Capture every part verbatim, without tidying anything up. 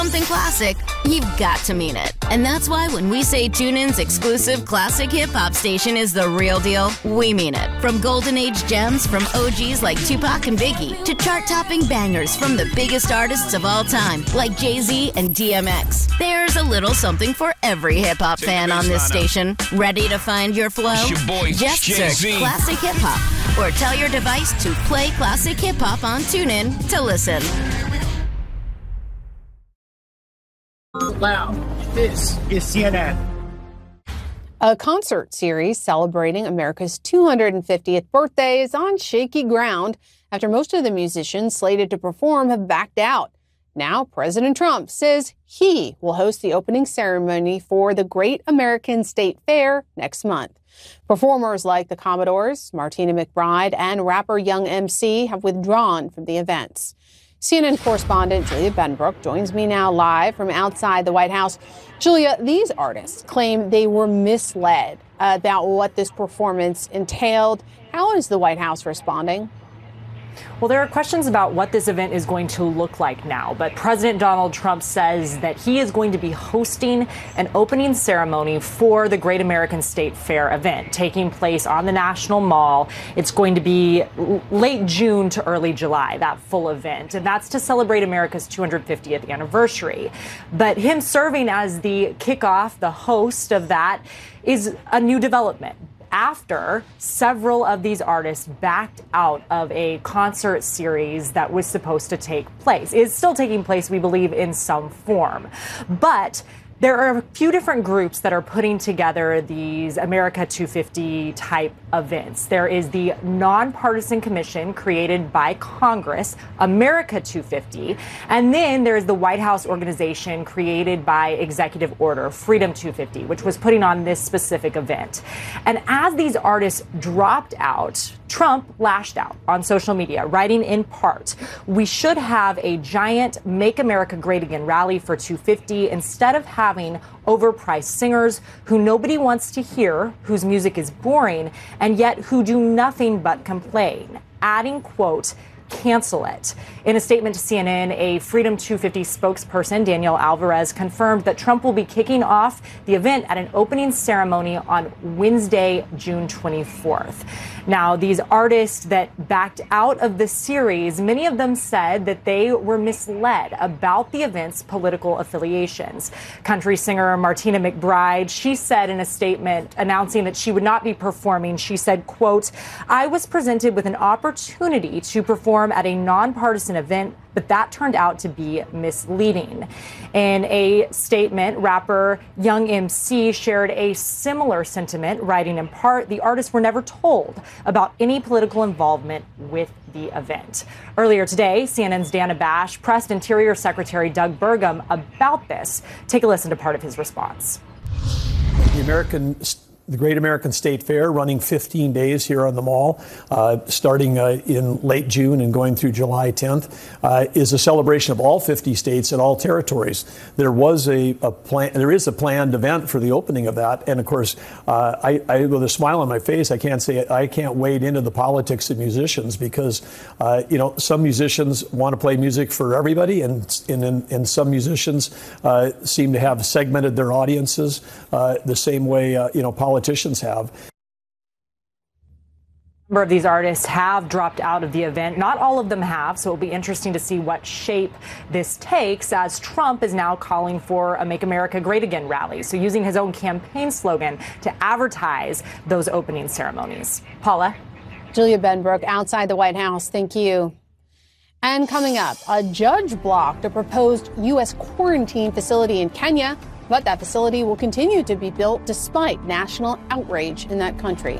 something classic, you've got to mean it. And that's why when we say TuneIn's exclusive classic hip-hop station is the real deal, we mean it. From golden age gems from O Gs like Tupac and Biggie to chart-topping bangers from the biggest artists of all time like Jay-Z and D M X. There's a little something for every hip-hop fan on this station. Ready to find your flow? It's your boy, Just Jay-Z. search Classic Hip Hop or tell your device to play Classic Hip Hop on TuneIn to listen. Loud. This is C N N. A concert series celebrating America's two hundred fiftieth birthday is on shaky ground after most of the musicians slated to perform have backed out. Now, President Trump says he will host the opening ceremony for the Great American State Fair next month. Performers like the Commodores, Martina McBride, and rapper Young M C have withdrawn from the events. C N N correspondent Julia Benbrook joins me now live from outside the White House. Julia, these artists claim they were misled about what this performance entailed. How is the White House responding? Well, there are questions about what this event is going to look like now, but President Donald Trump says that he is going to be hosting an opening ceremony for the Great American State Fair event taking place on the National Mall. It's going to be late June to early July, that full event, and that's to celebrate America's two hundred fiftieth anniversary. But him serving as the kickoff, the host of that, is a new development after several of these artists backed out of a concert series that was supposed to take place. It's still taking place, we believe, in some form. But there are a few different groups that are putting together these America two fifty type events. There is the nonpartisan commission created by Congress, America two fifty, and then there's the White House organization created by executive order, Freedom two fifty, which was putting on this specific event. And as these artists dropped out, Trump lashed out on social media, writing in part, "We should have a giant Make America Great Again rally for two fifty instead of having overpriced singers who nobody wants to hear, whose music is boring, and yet who do nothing but complain," adding, quote, "cancel it." In a statement to C N N, a Freedom two fifty spokesperson, Danielle Alvarez, confirmed that Trump will be kicking off the event at an opening ceremony on Wednesday, June twenty-fourth. Now, these artists that backed out of the series, many of them said that they were misled about the event's political affiliations. Country singer Martina McBride, she said in a statement announcing that she would not be performing, she said, quote, "I was presented with an opportunity to perform at a nonpartisan event, but that turned out to be misleading." In a statement, rapper Young M C shared a similar sentiment, writing in part, "The artists were never told about any political involvement with the event." Earlier today, C N N's Dana Bash pressed Interior Secretary Doug Burgum about this. Take a listen to part of his response. The American The Great American State Fair, running fifteen days here on the Mall, uh, starting uh, in late June and going through July tenth, uh, is a celebration of all fifty states and all territories. There was a, a plan. There is a planned event for the opening of that, and of course, uh, I, I, with a smile on my face, I can't say I can't wade into the politics of musicians because, uh, you know, some musicians want to play music for everybody, and and, and some musicians uh, seem to have segmented their audiences uh, the same way, uh, you know, politicians have. A number of these artists have dropped out of the event. Not all of them have, so it'll be interesting to see what shape this takes as Trump is now calling for a Make America Great Again rally, so using his own campaign slogan to advertise those opening ceremonies. Paula? Julia Benbrook, outside the White House. Thank you. And coming up, a judge blocked a proposed U S quarantine facility in Kenya, but that facility will continue to be built despite national outrage in that country.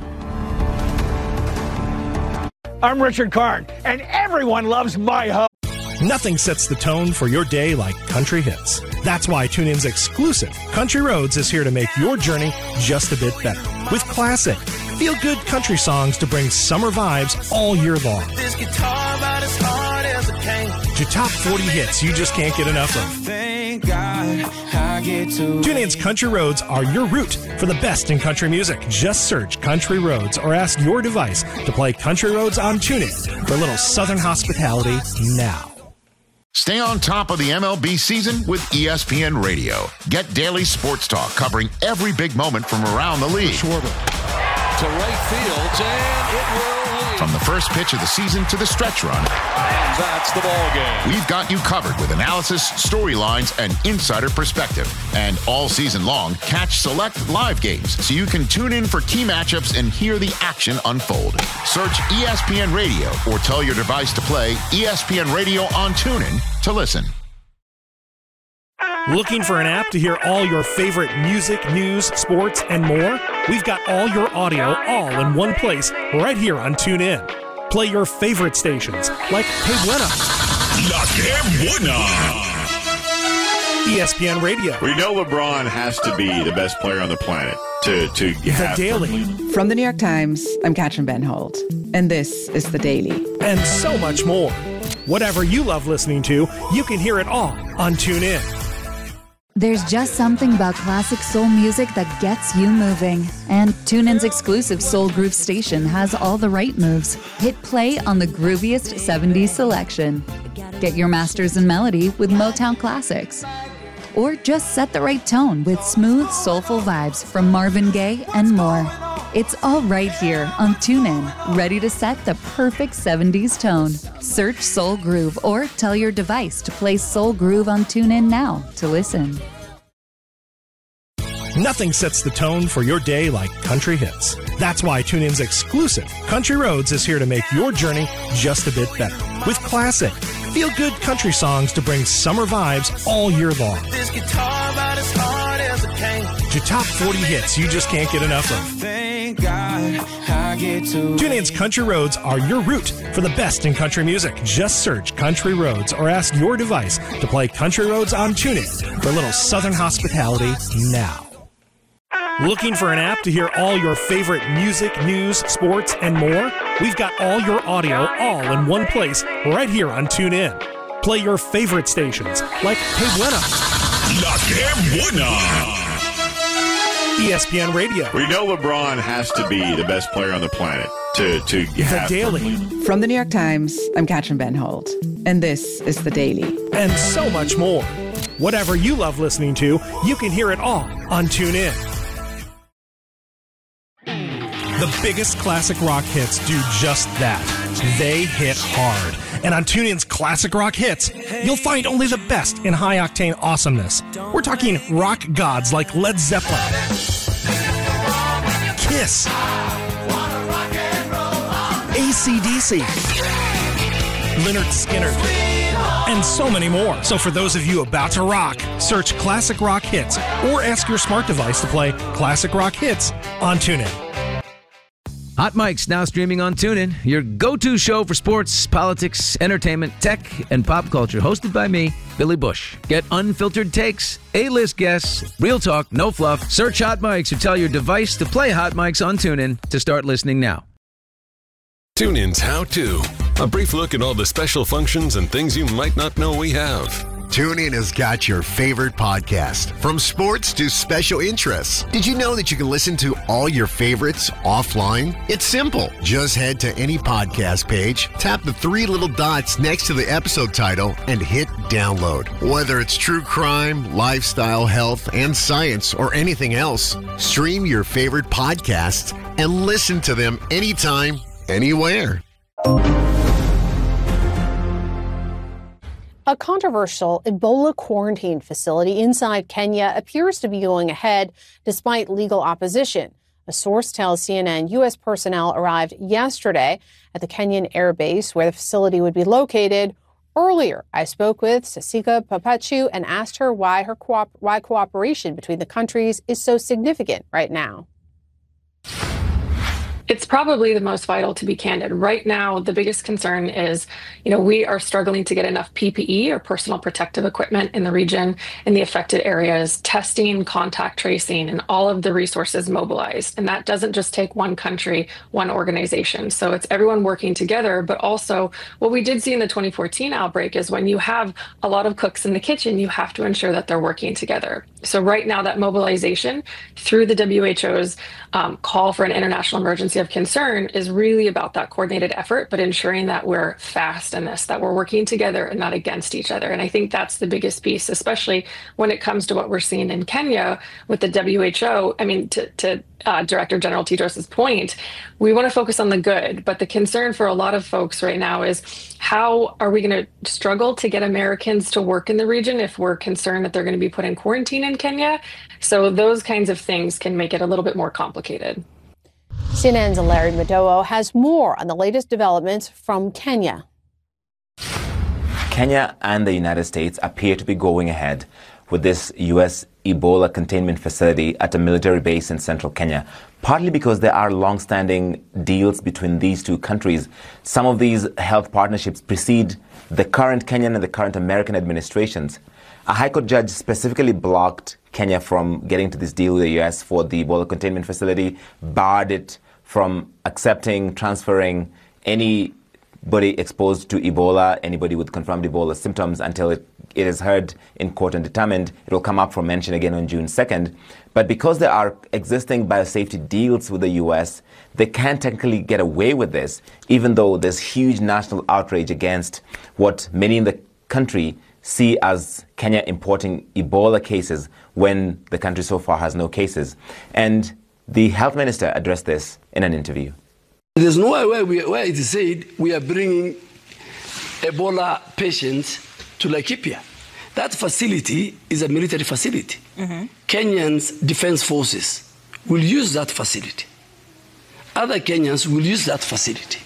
I'm Richard Karn, and everyone loves my hub. Nothing sets the tone for your day like country hits. That's why TuneIn's exclusive Country Roads is here to make your journey just a bit better. With classic, feel-good country songs to bring summer vibes all year long. This guitar about as hard as a pain. To top forty hits you just can't get enough of. Thank God I get to. TuneIn's Country Roads are your route for the best in country music. Just search Country Roads or ask your device to play Country Roads on TuneIn for a little southern hospitality now. Stay on top of the M L B season with E S P N Radio. Get daily sports talk covering every big moment from around the league. Schwarber to right field, and it will lead. From the first pitch of the season to the stretch run. And that's the ball game. We've got you covered with analysis, storylines, and insider perspective. And all season long, catch select live games so you can tune in for key matchups and hear the action unfold. Search E S P N Radio or tell your device to play E S P N Radio on TuneIn to listen. Looking for an app to hear all your favorite music, news, sports, and more? We've got all your audio all in one place right here on TuneIn. Play your favorite stations like Que Buena, La Que Buena, E S P N Radio. We know LeBron has to be the best player on the planet to, to have The Daily. From the New York Times, I'm Katrin Benhold, and this is The Daily. And so much more. Whatever you love listening to, you can hear it all on TuneIn. There's just something about classic soul music that gets you moving. And TuneIn's exclusive Soul Groove station has all the right moves. Hit play on the grooviest seventies selection. Get your masters in melody with Motown classics. Or just set the right tone with smooth, soulful vibes from Marvin Gaye and more. It's all right here on TuneIn, ready to set the perfect seventies tone. Search Soul Groove or tell your device to play Soul Groove on TuneIn now to listen. Nothing sets the tone for your day like country hits. That's why TuneIn's exclusive Country Roads is here to make your journey just a bit better. With classic, feel-good country songs to bring summer vibes all year long. This guitar about as hard as it can. To top forty hits you just can't get enough of. Thank God I get to TuneIn's Country Roads are your route for the best in country music. Just search Country Roads or ask your device to play Country Roads on TuneIn for a little Southern hospitality now. Looking for an app to hear all your favorite music, news, sports, and more? We've got all your audio all in one place right here on TuneIn. Play your favorite stations like Que Buena, La Que Buena, E S P N Radio. We know LeBron has to be the best player on the planet to, to have. The Daily. From the New York Times, I'm Katrin Benhold, and this is The Daily. And so much more. Whatever you love listening to, you can hear it all on TuneIn. The biggest classic rock hits do just that. They hit hard. And on TuneIn's Classic Rock Hits, you'll find only the best in high-octane awesomeness. We're talking rock gods like Led Zeppelin, Kiss, A C D C, Lynyrd Skynyrd, and so many more. So for those of you about to rock, search Classic Rock Hits or ask your smart device to play Classic Rock Hits on TuneIn. Hot Mic's now streaming on TuneIn, your go-to show for sports, politics, entertainment, tech, and pop culture. Hosted by me, Billy Bush. Get unfiltered takes, A-list guests, real talk, no fluff. Search Hot Mic's or tell your device to play Hot Mic's on TuneIn to start listening now. TuneIn's How To. A brief look at all the special functions and things you might not know we have. TuneIn has got your favorite podcast, from sports to special interests. Did you know that you can listen to all your favorites offline? It's simple. Just head to any podcast page, tap the three little dots next to the episode title, and hit download. Whether it's true crime, lifestyle, health, and science, or anything else, stream your favorite podcasts and listen to them anytime, anywhere. A controversial Ebola quarantine facility inside Kenya appears to be going ahead despite legal opposition. A source tells C N N U S personnel arrived yesterday at the Kenyan air base where the facility would be located. Earlier, I spoke with Sasika Papachu and asked her why her co- why cooperation between the countries is so significant right now. It's probably the most vital, to be candid. Right now, the biggest concern is, you know, we are struggling to get enough P P E or personal protective equipment in the region, in the affected areas, testing, contact tracing, and all of the resources mobilized. And that doesn't just take one country, one organization. So it's everyone working together, but also what we did see in the twenty fourteen outbreak is when you have a lot of cooks in the kitchen, you have to ensure that they're working together. So right now, that mobilization through the W H O's um, call for an international emergency policy of concern is really about that coordinated effort, but ensuring that we're fast in this, that we're working together and not against each other. And I think that's the biggest piece, especially when it comes to what we're seeing in Kenya with the W H O. I mean, to, to uh, Director General Tedros's point, we want to focus on the good, but the concern for a lot of folks right now is how are we going to struggle to get Americans to work in the region if we're concerned that they're going to be put in quarantine in Kenya? So those kinds of things can make it a little bit more complicated. C N N's Larry Madowo has more on the latest developments from Kenya. Kenya and the United States appear to be going ahead with this U S Ebola containment facility at a military base in central Kenya, partly because there are long-standing deals between these two countries. Some of these health partnerships precede the current Kenyan and the current American administrations. A High Court judge specifically blocked Kenya from getting to this deal with the U S for the Ebola containment facility, barred it from accepting, transferring anybody exposed to Ebola, anybody with confirmed Ebola symptoms, until it, it is heard in court and determined. It will come up for mention again on June second. But because there are existing biosafety deals with the U S, they can't technically get away with this, even though there's huge national outrage against what many in the country see as Kenya importing Ebola cases when the country so far has no cases. And the health minister addressed this in an interview. There's no way where, where it is said we are bringing Ebola patients to Laikipia. That facility is a military facility. Mm-hmm. Kenyans defense forces will use that facility. Other Kenyans will use that facility.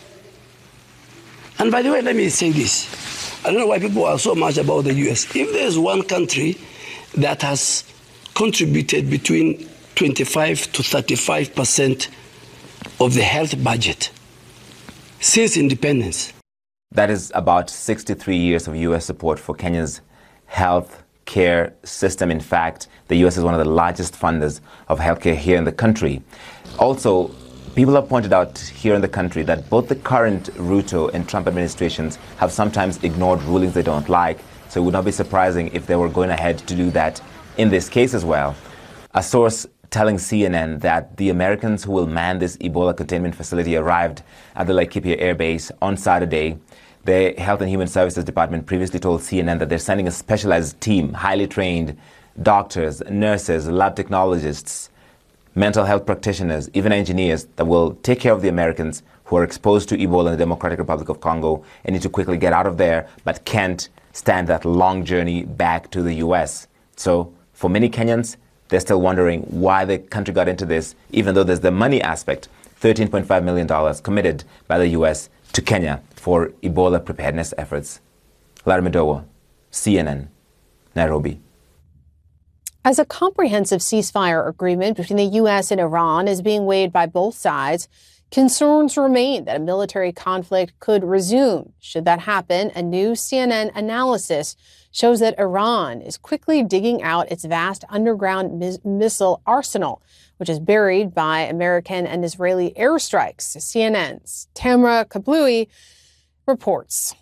And by the way, let me say this. I don't know why people are so much about the U S. If there's one country that has contributed between twenty-five to thirty-five percent of the health budget since independence. That is about sixty-three years of U S support for Kenya's health care system. In fact, the U S is one of the largest funders of healthcare here in the country. Also, people have pointed out here in the country that both the current Ruto and Trump administrations have sometimes ignored rulings they don't like, so it would not be surprising if they were going ahead to do that in this case as well. A source telling C N N that the Americans who will man this Ebola containment facility arrived at the Laikipia Air Base on Saturday. The Health and Human Services Department previously told C N N that they're sending a specialized team, highly trained doctors, nurses, lab technologists, mental health practitioners, even engineers that will take care of the Americans who are exposed to Ebola in the Democratic Republic of Congo and need to quickly get out of there, but can't stand that long journey back to the U S. So for many Kenyans, they're still wondering why the country got into this, even though there's the money aspect, thirteen point five million dollars committed by the U S to Kenya for Ebola preparedness efforts. Larry Madowo, C N N, Nairobi. As a comprehensive ceasefire agreement between the U S and Iran is being weighed by both sides, concerns remain that a military conflict could resume. Should that happen, a new C N N analysis shows that Iran is quickly digging out its vast underground mis- missile arsenal, which is buried by American and Israeli airstrikes. C N N's Tamra Kabloui reports.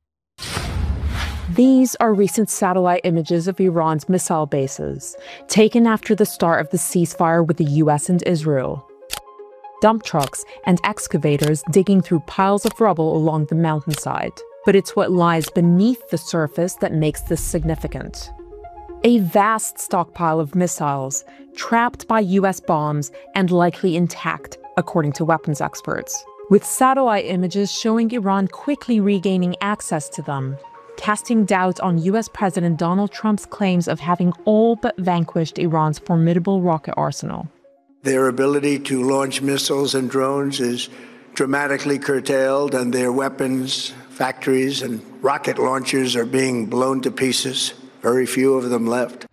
These are recent satellite images of Iran's missile bases, taken after the start of the ceasefire with the U S and Israel. Dump trucks and excavators digging through piles of rubble along the mountainside. But it's what lies beneath the surface that makes this significant. A vast stockpile of missiles, trapped by U S bombs and likely intact, according to weapons experts, with satellite images showing Iran quickly regaining access to them, casting doubt on U S President Donald Trump's claims of having all but vanquished Iran's formidable rocket arsenal. Their ability to launch missiles and drones is dramatically curtailed, and their weapons factories and rocket launchers are being blown to pieces. Very few of them left.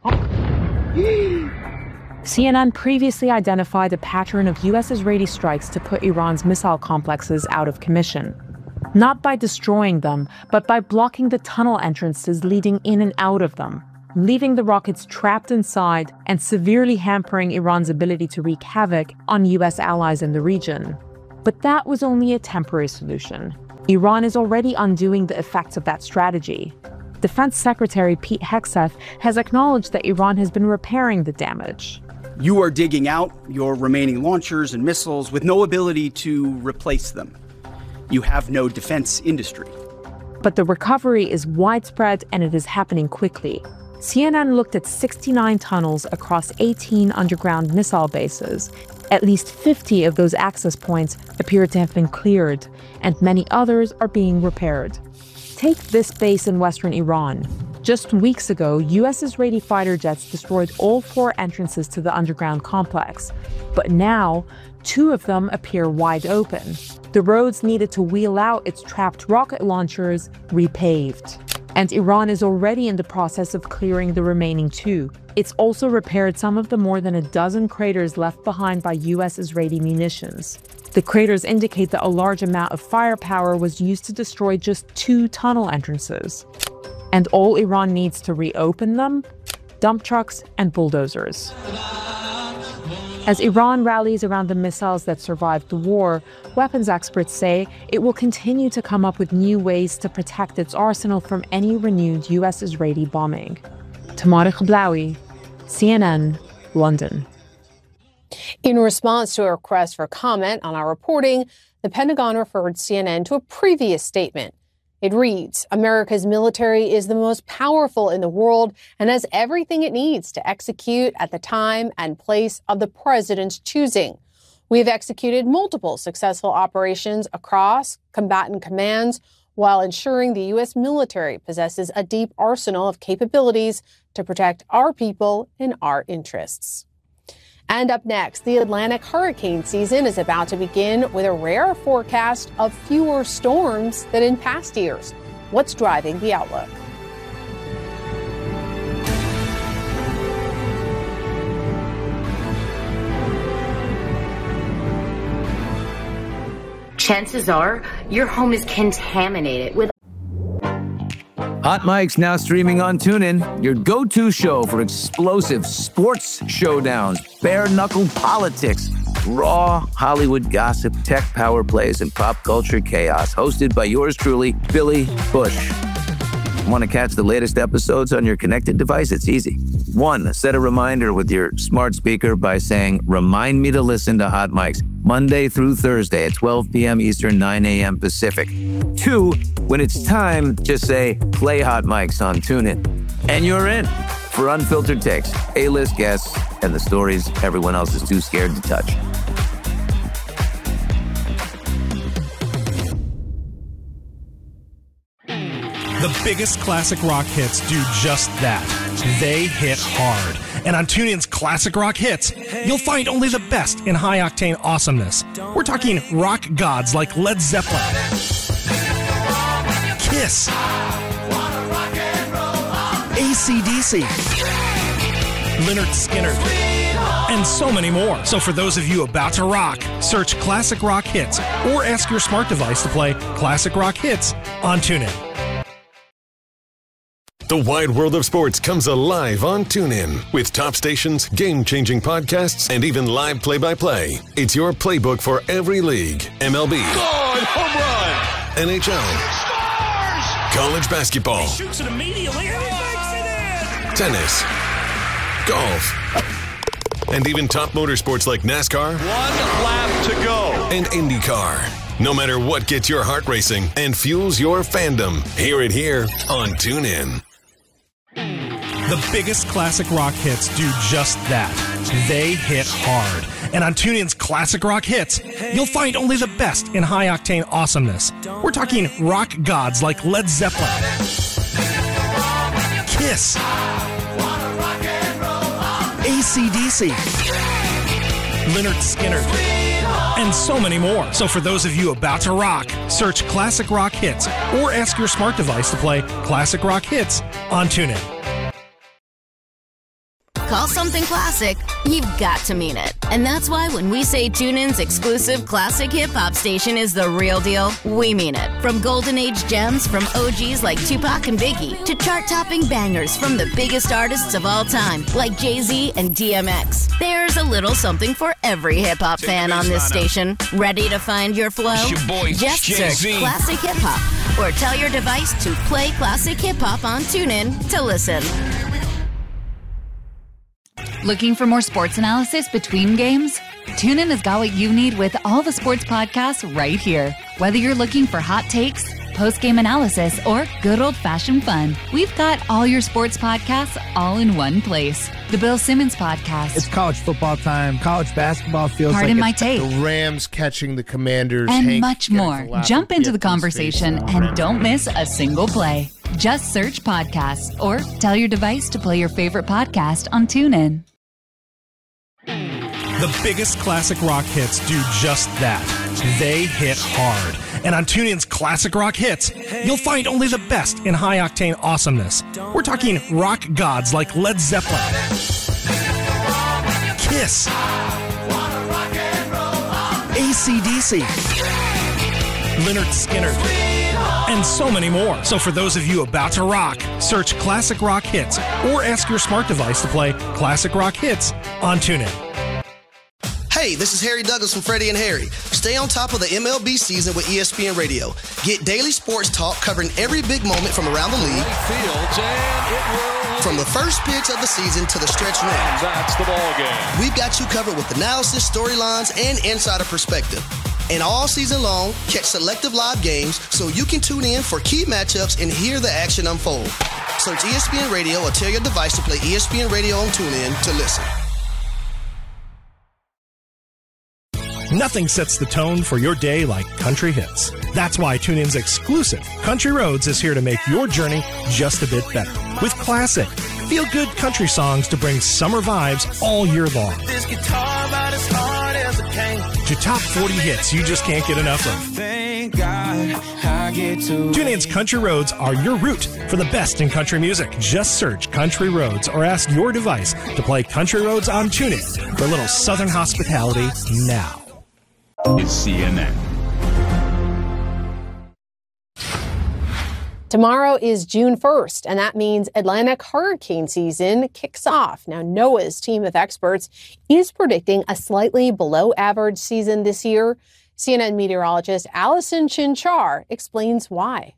C N N previously identified a pattern of U S-Israeli strikes to put Iran's missile complexes out of commission. Not by destroying them, but by blocking the tunnel entrances leading in and out of them, leaving the rockets trapped inside and severely hampering Iran's ability to wreak havoc on U S allies in the region. But that was only a temporary solution. Iran is already undoing the effects of that strategy. Defense Secretary Pete Hegseth has acknowledged that Iran has been repairing the damage. You are digging out your remaining launchers and missiles with no ability to replace them. You have no defense industry. But the recovery is widespread and it is happening quickly. C N N looked at sixty-nine tunnels across eighteen underground missile bases. At least fifty of those access points appear to have been cleared, and many others are being repaired. Take this base in western Iran. Just weeks ago, U S Israeli fighter jets destroyed all four entrances to the underground complex. But now, two of them appear wide open. The roads needed to wheel out its trapped rocket launchers repaved. And Iran is already in the process of clearing the remaining two. It's also repaired some of the more than a dozen craters left behind by U S Israeli munitions. The craters indicate that a large amount of firepower was used to destroy just two tunnel entrances. And all Iran needs to reopen them? Dump trucks and bulldozers. As Iran rallies around the missiles that survived the war, weapons experts say it will continue to come up with new ways to protect its arsenal from any renewed U S-Israeli bombing. Tamara Khablaoui, C N N, London. In response to a request for comment on our reporting, the Pentagon referred C N N to a previous statement. It reads, America's military is the most powerful in the world and has everything it needs to execute at the time and place of the president's choosing. We have executed multiple successful operations across combatant commands while ensuring the U S military possesses a deep arsenal of capabilities to protect our people and our interests. And up next, the Atlantic hurricane season is about to begin with a rare forecast of fewer storms than in past years. What's driving the outlook? Chances are your home is contaminated with Hot Mike's now streaming on TuneIn, your go-to show for explosive sports showdowns, bare-knuckle politics, raw Hollywood gossip, tech power plays, and pop culture chaos. Hosted by yours truly, Billy Bush. Want to catch the latest episodes on your connected device? It's easy. One, set a reminder with your smart speaker by saying, remind me to listen to Hot Mike's Monday through Thursday at twelve p.m. Eastern, nine a.m. Pacific. Two, when it's time, just say, play Hot Mike's on TuneIn. And you're in for unfiltered takes, A-list guests, and the stories everyone else is too scared to touch. The biggest classic rock hits do just that. They hit hard. And on TuneIn's Classic Rock Hits, you'll find only the best in high-octane awesomeness. We're talking rock gods like Led Zeppelin, Kiss, A C D C, Lynyrd Skynyrd, and so many more. So for those of you about to rock, search Classic Rock Hits or ask your smart device to play Classic Rock Hits on TuneIn. The wide world of sports comes alive on TuneIn with top stations, game-changing podcasts, and even live play-by-play. It's your playbook for every league. M L B. God, home run! N H L. Scores! College basketball. He shoots it immediately and he makes it in! Tennis. Golf. And even top motorsports like NASCAR. One lap to go. And IndyCar. No matter what gets your heart racing and fuels your fandom, hear it here on TuneIn. The biggest classic rock hits do just that. They hit hard. And on TuneIn's Classic Rock Hits, you'll find only the best in high-octane awesomeness. We're talking rock gods like Led Zeppelin, Kiss, A C D C, Lynyrd Skynyrd, and so many more. So for those of you about to rock, search Classic Rock Hits or ask your smart device to play Classic Rock Hits on TuneIn. Call something classic, you've got to mean it. And that's why when we say TuneIn's exclusive classic hip-hop station is the real deal, we mean it. From golden age gems from O Gs like Tupac and Biggie to chart-topping bangers from the biggest artists of all time like Jay-Z and D M X. There's a little something for every hip-hop fan on this station. Ready to find your flow? It's your boy, Just Jay-Z. search classic hip-hop or tell your device to play classic hip-hop on TuneIn to listen. Looking for more sports analysis between games? TuneIn has got what you need with all the sports podcasts right here. Whether you're looking for hot takes, post-game analysis, or good old-fashioned fun, we've got all your sports podcasts all in one place. The Bill Simmons Podcast. It's college football time. College basketball feels Pardon like my it's take. the Rams catching the Commanders. And Hank much more. Jump into the conversation and don't miss a single play. Just search podcasts or tell your device to play your favorite podcast on TuneIn. The biggest classic rock hits do just that. They hit hard. And on TuneIn's Classic Rock Hits, you'll find only the best in high-octane awesomeness. We're talking rock gods like Led Zeppelin, Kiss, A C D C, Lynyrd Skynyrd, and so many more. So for those of you about to rock, search Classic Rock Hits or ask your smart device to play Classic Rock Hits on TuneIn. Hey, this is Harry Douglas from Freddie and Harry. Stay on top of the M L B season with E S P N Radio. Get daily sports talk covering every big moment from around the league. Fields, and it will. From the first pitch of the season to the stretch run. That's the ball game. We've got you covered with analysis, storylines, and insider perspective. And all season long, catch selective live games so you can tune in for key matchups and hear the action unfold. Search E S P N Radio or tell your device to play E S P N Radio on TuneIn to listen. Nothing sets the tone for your day like country hits. That's why TuneIn's exclusive Country Roads is here to make your journey just a bit better. With classic, feel-good country songs to bring summer vibes all year long. This guitar about as hard as it can. To top forty hits you just can't get enough of. Thank God I get to. TuneIn's Country Roads are your route for the best in country music. Just search Country Roads or ask your device to play Country Roads on TuneIn for a little Southern hospitality now. It's C N N. Tomorrow is June first, and that means Atlantic hurricane season kicks off. Now, NOAA's team of experts is predicting a slightly below average season this year. C N N meteorologist Allison Chinchar explains why.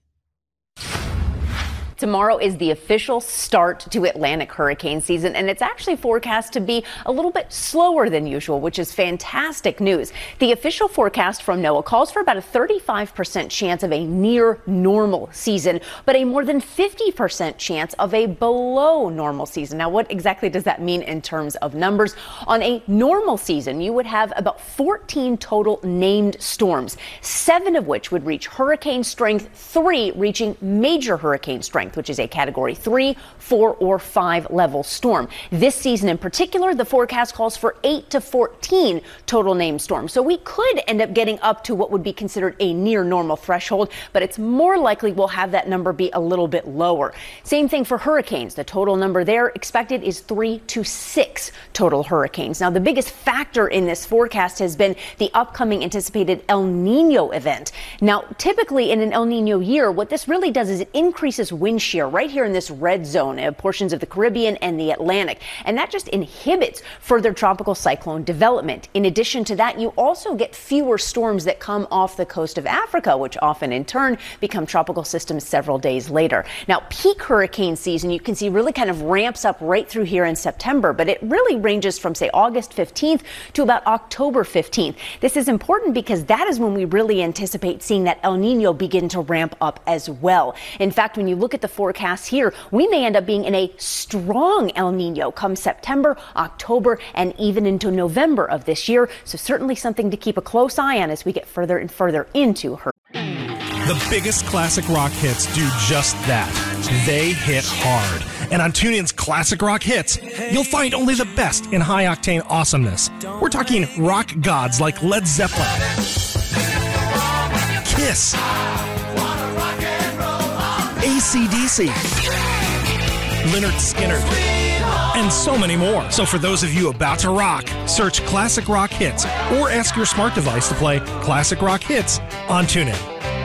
Tomorrow is the official start to Atlantic hurricane season, and it's actually forecast to be a little bit slower than usual, which is fantastic news. The official forecast from NOAA calls for about a thirty-five percent chance of a near normal season, but a more than fifty percent chance of a below normal season. Now, what exactly does that mean in terms of numbers? On a normal season, you would have about fourteen total named storms, seven of which would reach hurricane strength, three reaching major hurricane strength, which is a category three, four, or five level storm. This season in particular, the forecast calls for eight to fourteen total named storms. So we could end up getting up to what would be considered a near normal threshold, but it's more likely we'll have that number be a little bit lower. Same thing for hurricanes. The total number there expected is three to six total hurricanes. Now, the biggest factor in this forecast has been the upcoming anticipated El Nino event. Now, typically in an El Nino year, what this really does is it increases wind shear right here in this red zone, uh, portions of the Caribbean and the Atlantic, and that just inhibits further tropical cyclone development. In addition to that, you also get fewer storms that come off the coast of Africa, which often in turn become tropical systems several days later. Now, peak hurricane season, you can see, really kind of ramps up right through here in September, but it really ranges from, say, August fifteenth to about October fifteenth. This is important because that is when we really anticipate seeing that El Nino begin to ramp up as well. In fact, when you look at the forecast here, we may end up being in a strong El Nino come September, October, and even into November of this year. So certainly something to keep a close eye on as we get further and further into her. The biggest classic rock hits do just that. They hit hard. And on TuneIn's Classic Rock Hits, you'll find only the best in high-octane awesomeness. We're talking rock gods like Led Zeppelin, Kiss, A C D C, Lynyrd Skynyrd, and so many more. So for those of you about to rock, search Classic Rock Hits or ask your smart device to play Classic Rock Hits on TuneIn.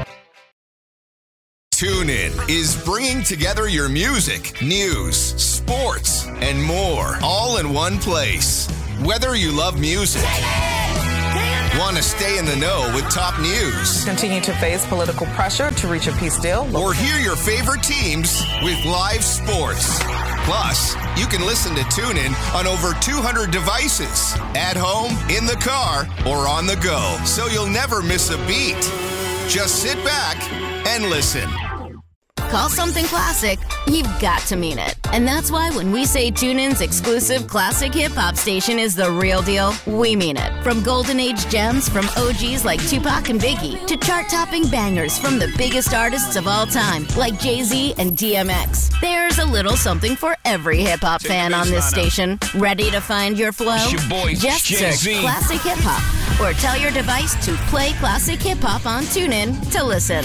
TuneIn is bringing together your music, news, sports, and more, all in one place. Whether you love music, want to stay in the know with top news, continue to face political pressure to reach a peace deal, or hear your favorite teams with live sports, Plus, you can listen to TuneIn on over two hundred devices, at home, in the car, or on the go, so you'll never miss a beat. Just sit back and listen. Call something classic, you've got to mean it. And that's why when we say TuneIn's exclusive classic hip-hop station is the real deal, we mean it. From Golden Age gems from O Gs like Tupac and Biggie to chart-topping bangers from the biggest artists of all time like Jay-Z and D M X. There's a little something for every hip-hop fan on this station. Ready to find your flow? It's your boy, Just search Jay-Z. Classic Hip-Hop or tell your device to play Classic Hip-Hop on TuneIn to listen.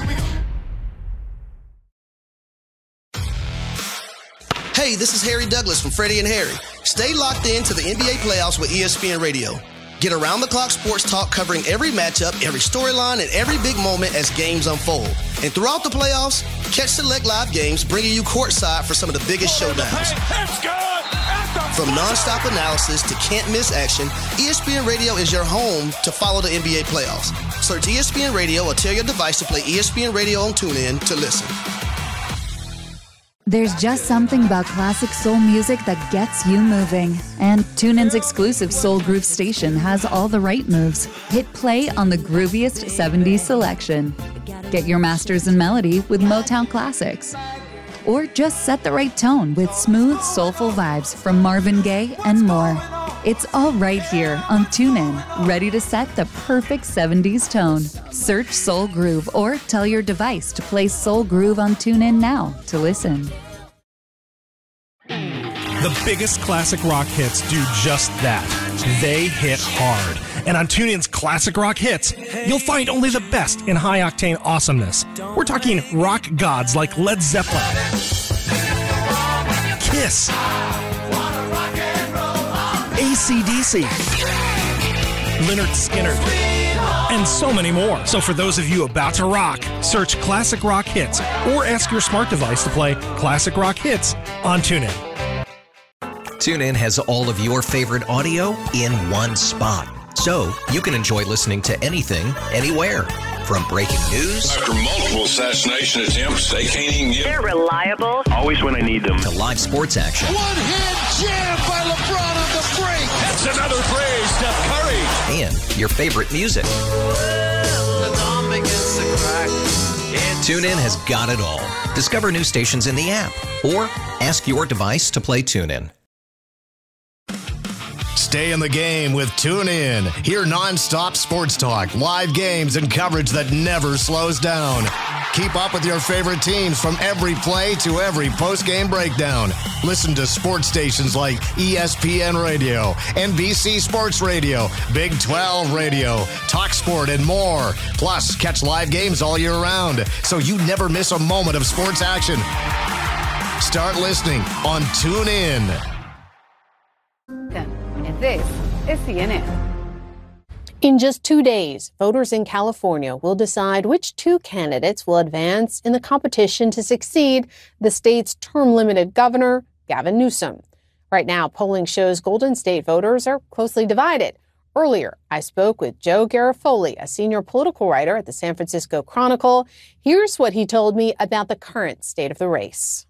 Hey, this is Harry Douglas from Freddie and Harry. Stay locked in to the N B A playoffs with E S P N Radio. Get around-the-clock sports talk covering every matchup, every storyline, and every big moment as games unfold. And throughout the playoffs, catch select live games bringing you courtside for some of the biggest showdowns. From nonstop analysis to can't-miss action, E S P N Radio is your home to follow the N B A playoffs. Search E S P N Radio or tell your device to play E S P N Radio on TuneIn to listen. There's just something about classic soul music that gets you moving. And TuneIn's exclusive Soul Groove station has all the right moves. Hit play on the grooviest seventies selection. Get your masters in melody with Motown classics. Or just set the right tone with smooth, soulful vibes from Marvin Gaye and more. It's all right here on TuneIn, ready to set the perfect seventies tone. Search Soul Groove or tell your device to play Soul Groove on TuneIn now to listen. The biggest classic rock hits do just that. They hit hard. And on TuneIn's Classic Rock Hits, you'll find only the best in high-octane awesomeness. We're talking rock gods like Led Zeppelin, Kiss, A C D C, Lynyrd Skynyrd, and so many more. So for those of you about to rock, search Classic Rock Hits or ask your smart device to play Classic Rock Hits on TuneIn. TuneIn has all of your favorite audio in one spot, so you can enjoy listening to anything, anywhere. From breaking news After multiple assassination attempts, they can't even get... They're reliable. Always when I need them. To live sports action. One-hand jam by LeBron on the break. That's another three, Steph Curry. And your favorite music. TuneIn has got it all. Discover new stations in the app or ask your device to play TuneIn. Stay in the game with TuneIn. Hear nonstop sports talk, live games, and coverage that never slows down. Keep up with your favorite teams from every play to every post-game breakdown. Listen to sports stations like E S P N Radio, N B C Sports Radio, Big twelve Radio, TalkSport, and more. Plus, catch live games all year round, so you never miss a moment of sports action. Start listening on TuneIn. And this is C N N. In just two days, voters in California will decide which two candidates will advance in the competition to succeed the state's term-limited governor, Gavin Newsom. Right now, polling shows Golden State voters are closely divided. Earlier, I spoke with Joe Garofoli, a senior political writer at the San Francisco Chronicle. Here's what he told me about the current state of the race.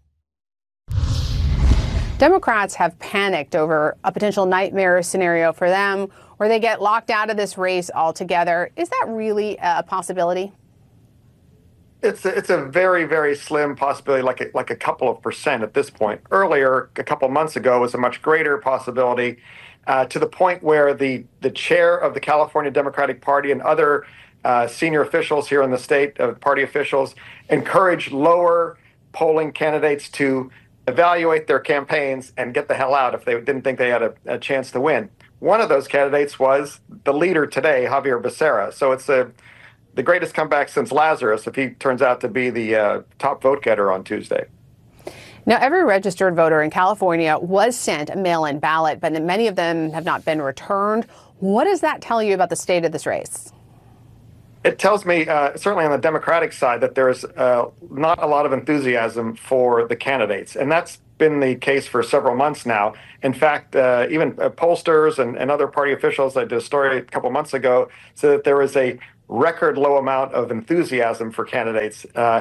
Democrats have panicked over a potential nightmare scenario for them where they get locked out of this race altogether. Is that really a possibility? It's a, it's a very, very slim possibility, like a, like a couple of percent at this point. Earlier, a couple of months ago, was a much greater possibility, uh, to the point where the, the chair of the California Democratic Party and other uh, senior officials here in the state, uh, party officials, encouraged lower polling candidates to evaluate their campaigns and get the hell out if they didn't think they had a, a chance to win. One of those candidates was the leader today, Javier Becerra. So it's a, the greatest comeback since Lazarus if he turns out to be the uh, top vote getter on Tuesday. Now, every registered voter in California was sent a mail-in ballot, but many of them have not been returned. What does that tell you about the state of this race? It tells me, uh, certainly on the Democratic side, that there's uh, not a lot of enthusiasm for the candidates. And that's been the case for several months now. In fact, uh, even uh, pollsters and, and other party officials, I did a story a couple months ago, said that there is a record low amount of enthusiasm for candidates. Uh,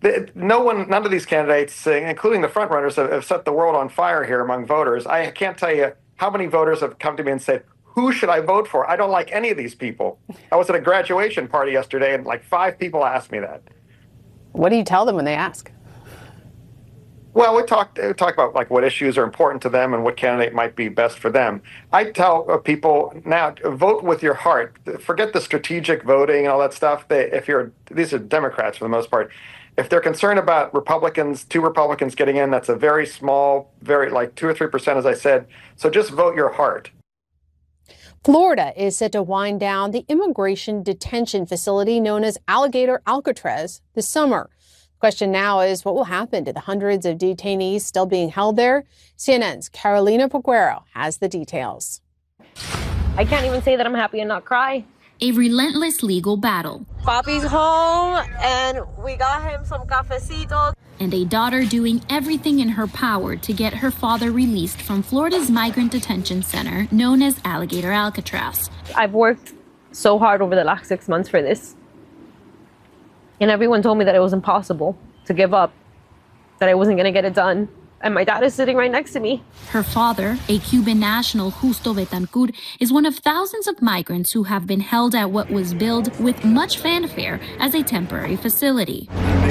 the, no one, none of these candidates, including the front runners, have, have set the world on fire here among voters. I can't tell you how many voters have come to me and said, who should I vote for? I don't like any of these people. I was at a graduation party yesterday, and like five people asked me that. What do you tell them when they ask? Well, we talk, we talk about like what issues are important to them and what candidate might be best for them. I tell uh, people now, vote with your heart. Forget the strategic voting and all that stuff. They, if you're, these are Democrats for the most part. If they're concerned about Republicans, two Republicans getting in, that's a very small, very like two or three percent, as I said. So just vote your heart. Florida is set to wind down the immigration detention facility known as Alligator Alcatraz this summer. The question now is what will happen to the hundreds of detainees still being held there? C N N's Carolina Peguero has the details. I can't even say that I'm happy and not cry. A relentless legal battle. Papi's home, and we got him some cafecito. And a daughter doing everything in her power to get her father released from Florida's migrant detention center known as Alligator Alcatraz. I've worked so hard over the last six months for this. And everyone told me that it was impossible to give up, that I wasn't going to get it done. And my dad is sitting right next to me. Her father, a Cuban national, Justo Betancourt, is one of thousands of migrants who have been held at what was billed with much fanfare as a temporary facility.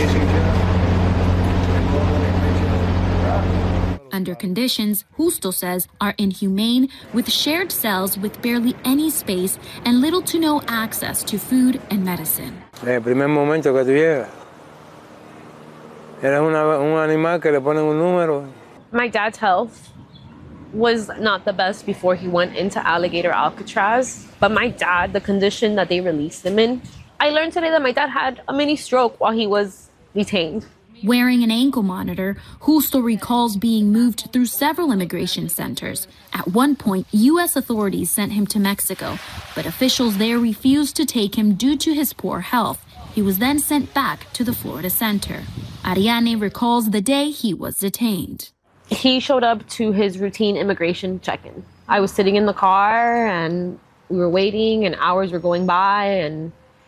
Under conditions, Justo says, are inhumane, with shared cells with barely any space and little to no access to food and medicine. El primer momento que tú llegas. Eres una, un animal que le ponen un número. My dad's health was not the best before he went into Alligator Alcatraz. But my dad, the condition that they released him in, I learned today that my dad had a mini stroke while he was detained. Wearing an ankle monitor, Justo recalls being moved through several immigration centers. At one point, U S authorities sent him to Mexico, but officials there refused to take him due to his poor health. He was then sent back to the Florida center. Ariane recalls the day he was detained. He showed up to his routine immigration check-in. I was sitting in the car and we were waiting and hours were going by and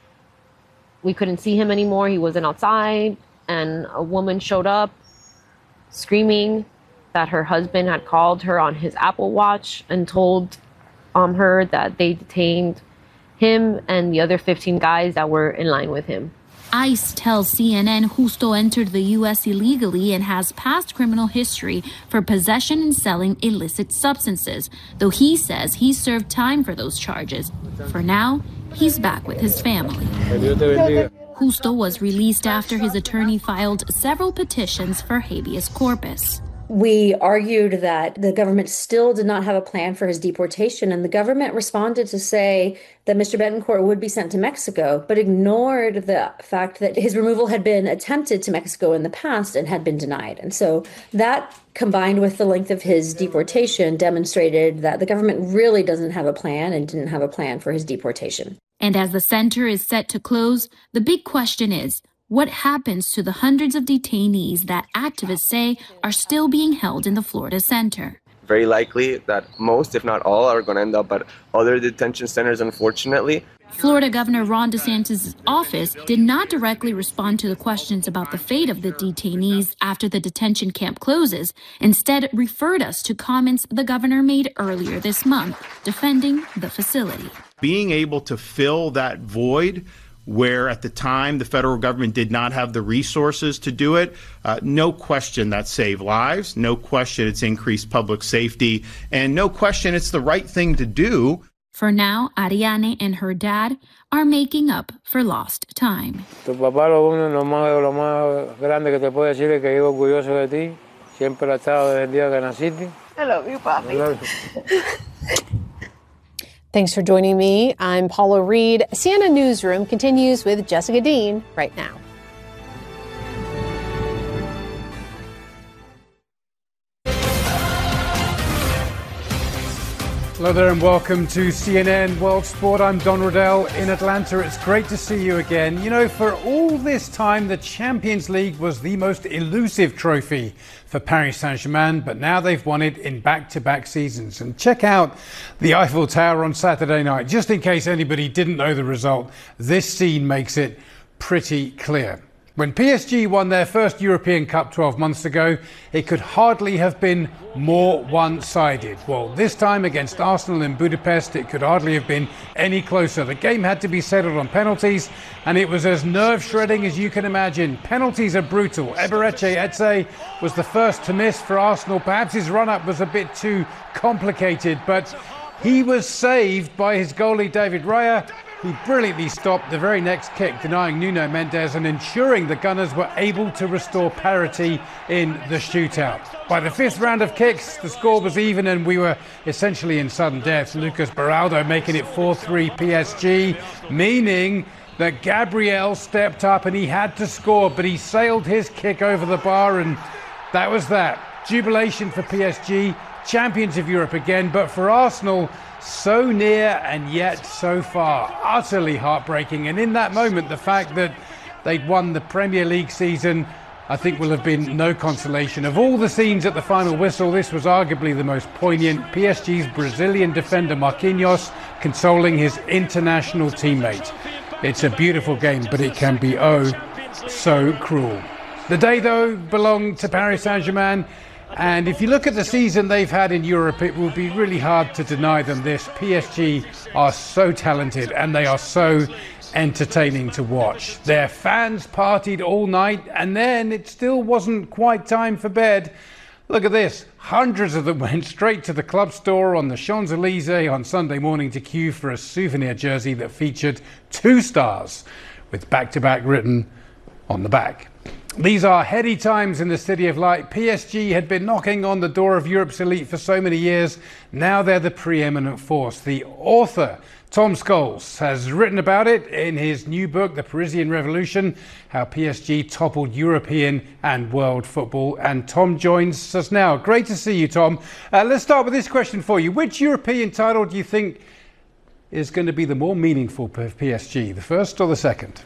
we couldn't see him anymore. He wasn't outside, and a woman showed up screaming that her husband had called her on his Apple Watch and told um, her that they detained him and the other fifteen guys that were in line with him. ICE tells C N N Justo entered the U S illegally and has past criminal history for possession and selling illicit substances, though he says he served time for those charges. For now, he's back with his family. Justo was released after his attorney filed several petitions for habeas corpus. We argued that the government still did not have a plan for his deportation, and the government responded to say that Mister Betancourt would be sent to Mexico, but ignored the fact that his removal had been attempted to Mexico in the past and had been denied. And so that, combined with the length of his deportation, demonstrated that the government really doesn't have a plan and didn't have a plan for his deportation. And as the center is set to close, the big question is, what happens to the hundreds of detainees that activists say are still being held in the Florida center? Very likely that most, if not all, are going to end up at other detention centers, unfortunately. Florida Governor Ron DeSantis' office did not directly respond to the questions about the fate of the detainees after the detention camp closes, instead referred us to comments the governor made earlier this month, defending the facility. Being able to fill that void where at the time the federal government did not have the resources to do it, uh, no question that saved lives, no question it's increased public safety, and no question it's the right thing to do. For now, Ariane and her dad are making up for lost time. Tu papá lo uno lo más, lo más grande que te puedo decir es que vivo orgulloso de ti. Siempre lo he estado desde el día que naciste. I love you, Papi. Thanks for joining me. I'm Paula Reed. C N N Newsroom continues with Jessica Dean right now. Hello there and welcome to C N N World Sport. I'm Don Riddell in Atlanta. It's great to see you again. You know, for all this time, the Champions League was the most elusive trophy for Paris Saint-Germain, but now they've won it in back-to-back seasons. And check out the Eiffel Tower on Saturday night. Just in case anybody didn't know the result, this scene makes it pretty clear. When P S G won their first European Cup twelve months ago, it could hardly have been more one-sided. Well, this time against Arsenal in Budapest, it could hardly have been any closer. The game had to be settled on penalties, and it was as nerve-shredding as you can imagine. Penalties are brutal. Eberechi Eze was the first to miss for Arsenal. Perhaps his run-up was a bit too complicated, but he was saved by his goalie, David Raya, who brilliantly stopped the very next kick, denying Nuno Mendes and ensuring the Gunners were able to restore parity in the shootout. By the fifth round of kicks, the score was even and we were essentially in sudden death. Lucas Beraldo making it four three P S G, meaning that Gabriel stepped up and he had to score, but he sailed his kick over the bar, and that was that. Jubilation for P S G, champions of Europe again, but for Arsenal, so near and yet so far. Utterly heartbreaking. And in that moment, the fact that they'd won the Premier League season, I think will have been no consolation. Of all the scenes at the final whistle, this was arguably the most poignant. P S G's Brazilian defender Marquinhos consoling his international teammate. It's a beautiful game, but it can be oh so cruel. The day, though, belonged to Paris Saint-Germain. And if you look at the season they've had in Europe, it will be really hard to deny them this. P S G are so talented and they are so entertaining to watch. Their fans partied all night and then it still wasn't quite time for bed. Look at this. Hundreds of them went straight to the club store on the Champs-Élysées on Sunday morning to queue for a souvenir jersey that featured two stars with back-to-back written on the back. These are heady times in the City of Light. P S G had been knocking on the door of Europe's elite for so many years. Now they're the preeminent force. The author, Tom Scholes, has written about it in his new book, The Parisian Revolution, how P S G toppled European and world football. And Tom joins us now. Great to see you, Tom. Uh, let's start with this question for you. Which European title do you think is going to be the more meaningful for P S G, the first or the second?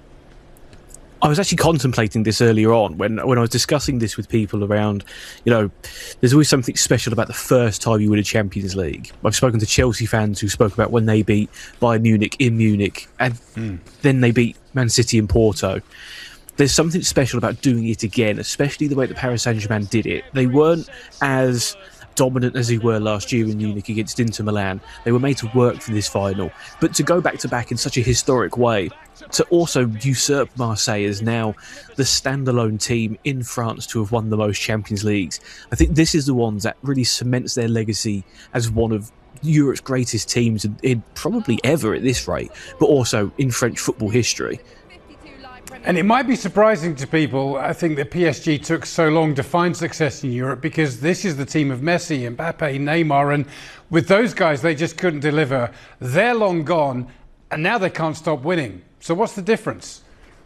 I was actually contemplating this earlier on when when I was discussing this with people around, you know, there's always something special about the first time you win a Champions League. I've spoken to Chelsea fans who spoke about when they beat Bayern Munich in Munich and mm. then they beat Man City in Porto. There's something special about doing it again, especially the way that Paris Saint-Germain did it. They weren't as dominant as they were last year in Munich against Inter Milan. They were made to work for this final. But to go back-to-back in such a historic way, to also usurp Marseille as now the standalone team in France to have won the most Champions Leagues, I think this is the ones that really cements their legacy as one of Europe's greatest teams in, in probably ever at this rate, but also in French football history. And it might be surprising to people, I think, that P S G took so long to find success in Europe, because this is the team of Messi, Mbappe, Neymar, and with those guys, they just couldn't deliver. They're long gone, and now they can't stop winning. So what's the difference?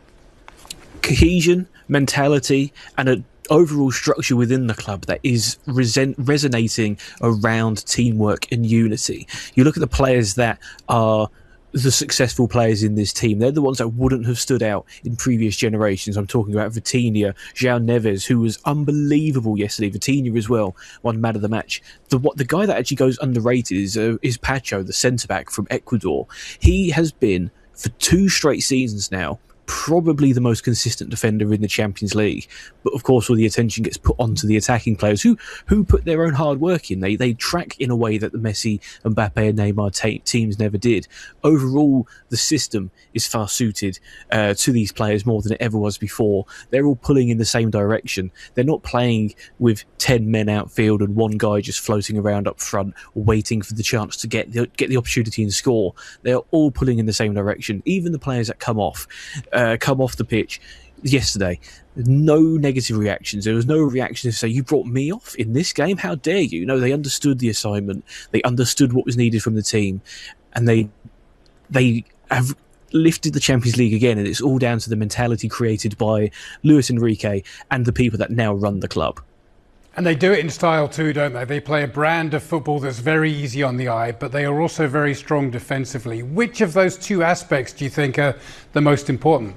Cohesion, mentality, and an overall structure within the club that is resen- resonating around teamwork and unity. You look at the players that are the successful players in this team. They're the ones that wouldn't have stood out in previous generations. I'm talking about Vitinha, João Neves, who was unbelievable yesterday. Vitinha as well, won man of the match. The what the guy that actually goes underrated is uh, is Pacho, the centre-back from Ecuador. He has been, for two straight seasons now, probably the most consistent defender in the Champions League. But of course, all the attention gets put onto the attacking players who who put their own hard work in. They they track in a way that the Messi, Mbappe and Neymar ta- teams never did. Overall, the system is far suited uh, to these players more than it ever was before. They're all pulling in the same direction. They're not playing with ten men outfield and one guy just floating around up front, waiting for the chance to get the, get the opportunity and score. They're all pulling in the same direction. Even the players that come off. Uh, come off the pitch yesterday, no negative reactions. There was no reaction to say, you brought me off in this game, how dare you? No, they understood the assignment, they understood what was needed from the team, and they they have lifted the Champions League again, and it's all down to the mentality created by Luis Enrique and the people that now run the club. And they do it in style too, don't they? They play a brand of football that's very easy on the eye, but they are also very strong defensively. Which of those two aspects do you think are the most important?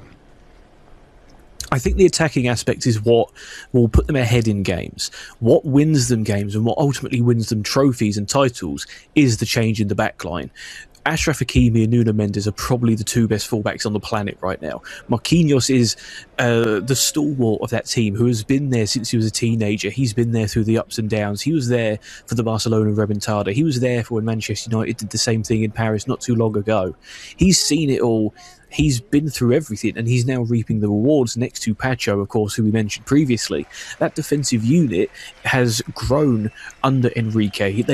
I think the attacking aspect is what will put them ahead in games. What wins them games and what ultimately wins them trophies and titles is the change in the backline. Achraf Hakimi and Nuno Mendes are probably the two best fullbacks on the planet right now. Marquinhos is uh, the stalwart of that team, who has been there since he was a teenager. He's been there through the ups and downs. He was there for the Barcelona remontada. He was there for when Manchester United did the same thing in Paris not too long ago. He's seen it all. He's been through everything, and he's now reaping the rewards next to Pacho, of course, who we mentioned previously. That defensive unit has grown under Enrique. They